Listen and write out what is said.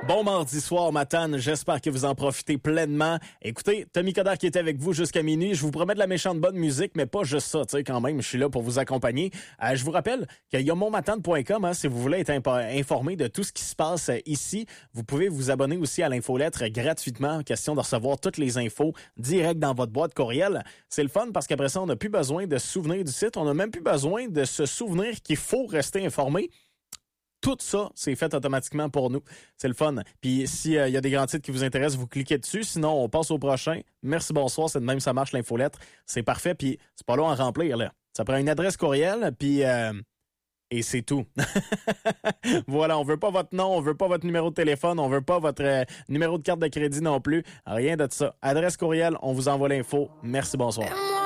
Bon mardi soir, Matane. J'espère que vous en profitez pleinement. Écoutez, Tommy Coderre qui est avec vous jusqu'à minuit. Je vous promets de la méchante bonne musique, mais pas juste ça, tu sais, quand même. Je suis là pour vous accompagner. Je vous rappelle qu'il y a monmatane.com, si vous voulez être informé de tout ce qui se passe ici. Vous pouvez vous abonner aussi à l'infolettre gratuitement. Question de recevoir toutes les infos direct dans votre boîte courriel. C'est le fun parce qu'après ça, on n'a plus besoin de se souvenir du site. On n'a même plus besoin de se souvenir qu'il faut rester informé. Tout ça, c'est fait automatiquement pour nous. C'est le fun. Puis s'il y a des grands titres qui vous intéressent, vous cliquez dessus. Sinon, on passe au prochain. Merci, bonsoir. C'est de même, ça marche, l'infolettre. C'est parfait. Puis c'est pas long à remplir, là. Ça prend une adresse courriel, puis... et c'est tout. Voilà, on veut pas votre nom, on veut pas votre numéro de téléphone, on veut pas votre numéro de carte de crédit non plus. Rien de ça. Adresse courriel, on vous envoie l'info. Merci, bonsoir.